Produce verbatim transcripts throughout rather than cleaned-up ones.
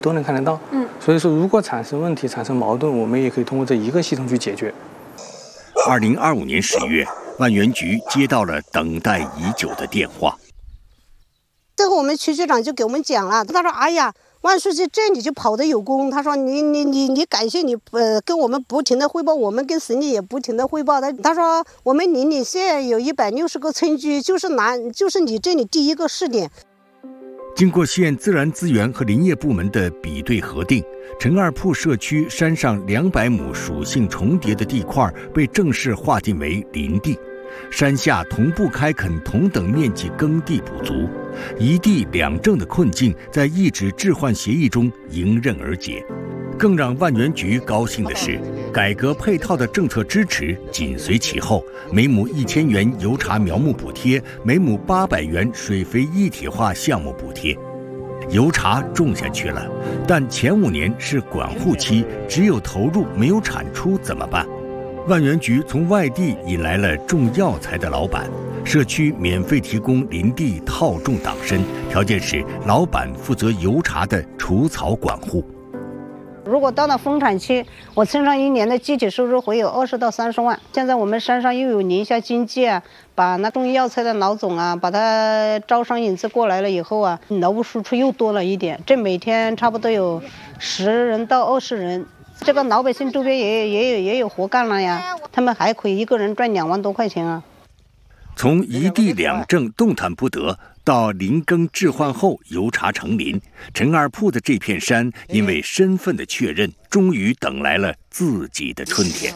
都能看得到。嗯，所以说如果产生问题、产生矛盾，我们也可以通过这一个系统去解决。 二零二五年十月，万源局接到了等待已久的电话。 最后我们区局长就给我们讲了，他说：“哎呀，万书记这你就跑得有功。”他说你：“你你你感谢你呃跟我们不停的汇报，我们跟省里也不停的汇报的。”他说：“我们邻里现在有一百六十个村居，就是南就是你这里第一个试点。” 经过县自然资源和林业部门的比对核定，陈二铺社区山上两百亩属性重叠的地块被正式划定为林地，山下同步开垦同等面积耕地补足，一地两政的困境在一纸置换协议中迎刃而解。更让万源局高兴的是，改革配套的政策支持紧随其后，每亩一千元油茶苗木补贴，每亩八百元水肥一体化项目补贴。油茶种下去了，但前五年是管护期，只有投入没有产出怎么办？万源局从外地引来了种药材的老板，社区免费提供林地套种党参，条件是老板负责油茶的除草管护。 如果到了丰产期，我村上一年的具体收入会有二十到三十万。现在我们山上又有宁夏经济啊，把那种药材的老总啊，把他招商引资过来了以后啊，劳务输出又多了一点。这每天差不多有十人到二十人，这个老百姓周边也也有也有活干了呀，他们还可以一个人赚两万多块钱啊。 从一地两政动弹不得到林耕置换后油茶成林，陈二铺的这片山因为身份的确认，终于等来了自己的春天。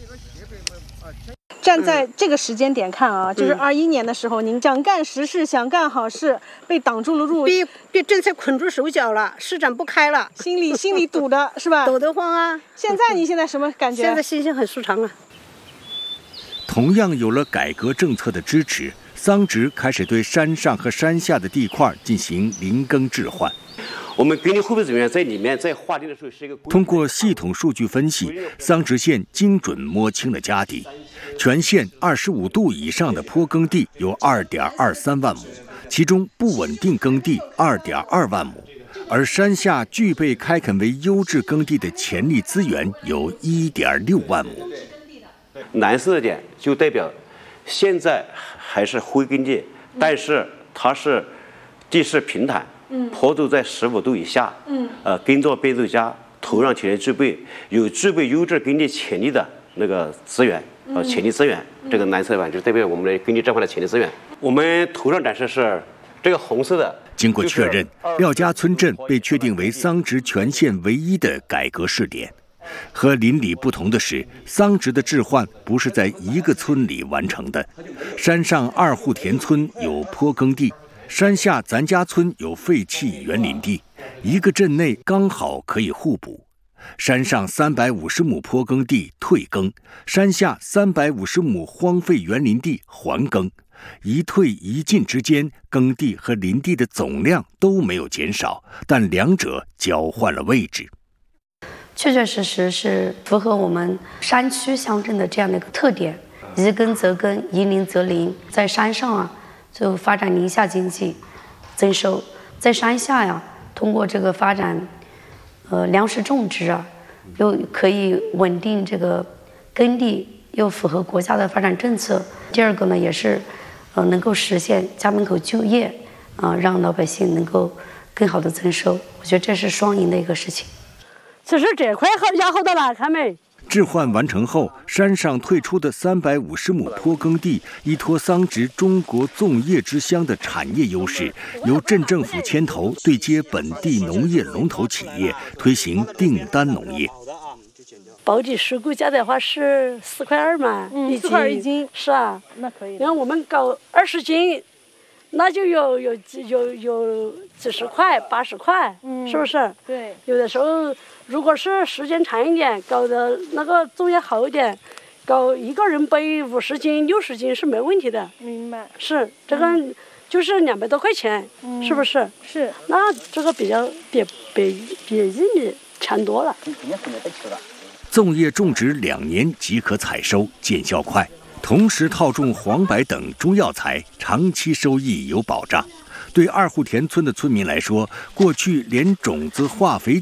站在这个时间点看啊，就是二一年的时候，您想干实事，想干好事，被挡住了路， 被被政策捆住手脚了，施展不开了， 心里心里堵的是吧？ 抖得慌啊！ 现在你现在什么感觉？ 现在心情很舒畅啊。 同样有了改革政策的支持，桑植开始对山上和山下的地块进行林耕置换。 我们耕地后备人员在里面在划定的时候是一个通过系统数据分析，桑植县精准摸清了家底。全县二十五度以上的坡耕地有二点二三万亩，其中不稳定耕地二点二万亩，而山下具备开垦为优质耕地的潜力资源有一点六万亩。 蓝色的点就代表现在还是灰耕地，但是它是地势平坦，嗯，坡度在十五度以下，嗯，呃，耕作变奏佳，土壤条件具备，有具备优质耕地潜力的那个资源，呃，潜力资源，嗯、这个蓝色板就代表我们的耕地置换的潜力资源。我们图上展示是这个红色的。 经过确认，廖家村镇被确定为桑植全县唯一的改革试点。和邻里不同的是，桑植的置换不是在一个村里完成的。山上二户田村有坡耕地，山下咱家村有废弃园林地，一个镇内刚好可以互补。山上三百五十亩坡耕地退耕，山下三百五十亩荒废园林地还耕，一退一进之间，耕地和林地的总量都没有减少，但两者交换了位置。 确确实实是符合我们山区乡镇的这样的一个特点，宜耕则耕，宜林则林。在山上啊，就发展林下经济，增收；在山下呀，通过这个发展，呃，粮食种植啊，又可以稳定这个耕地，又符合国家的发展政策。第二个呢，也是，呃，能够实现家门口就业，啊、呃，让老百姓能够更好的增收。我觉得这是双赢的一个事情。 其实这块好要好到哪看没？ 置换完成后，山上退出的三百五十亩坡耕地，依托桑植中国粽叶之乡的产业优势，由镇政府牵头对接本地农业龙头企业，推行订单农业。 包地十谷价的话是四块二嘛， 嗯，四块二一斤， 是啊， 那可以。 然后我们搞二十斤，那就有有有有几十块、八十块，嗯，是不是？ 对。 有的时候，如果是时间长一点，搞的那个粽叶好一点，搞一个人背五十斤、六十斤是没问题的。 明白。 是这个，嗯、就是两百多块钱，嗯、是不是？ 是。 那这个比较比比比玉米强多了。 粽叶种植两年即可采收，见效快。同时套种黄柏等中药材，长期收益有保障。对二户田村的村民来说，过去连种子、化肥